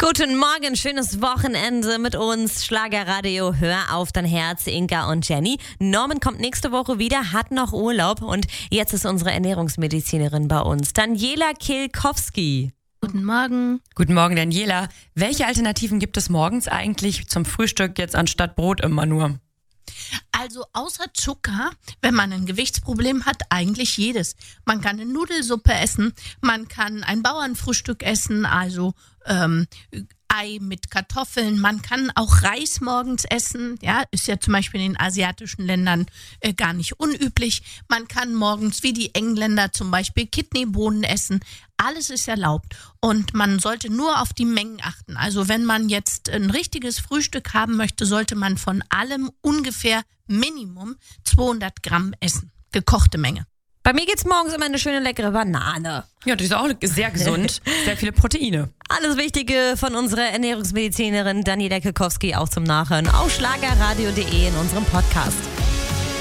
Guten Morgen, schönes Wochenende mit uns. Schlagerradio, hör auf dein Herz, Inka und Jenny. Norman kommt nächste Woche wieder, hat noch Urlaub und jetzt ist unsere Ernährungsmedizinerin bei uns, Daniela Kilkowski. Guten Morgen. Guten Morgen, Daniela. Welche Alternativen gibt es morgens eigentlich zum Frühstück jetzt anstatt Brot immer nur? Also außer Zucker, wenn man ein Gewichtsproblem hat, eigentlich jedes. Man kann eine Nudelsuppe essen, man kann ein Bauernfrühstück essen, also Ei mit Kartoffeln. Man kann auch Reis morgens essen, ja, ist ja zum Beispiel in den asiatischen Ländern gar nicht unüblich. Man kann morgens wie die Engländer zum Beispiel Kidneybohnen essen. Alles ist erlaubt und man sollte nur auf die Mengen achten. Also wenn man jetzt ein richtiges Frühstück haben möchte, sollte man von allem ungefähr Minimum 200 Gramm essen. Gekochte Menge. Bei mir gibt's morgens immer eine schöne leckere Banane. Ja, die ist auch sehr gesund, sehr viele Proteine. Alles Wichtige von unserer Ernährungsmedizinerin Daniela Kilkowski auch zum Nachhören auf schlagerradio.de in unserem Podcast.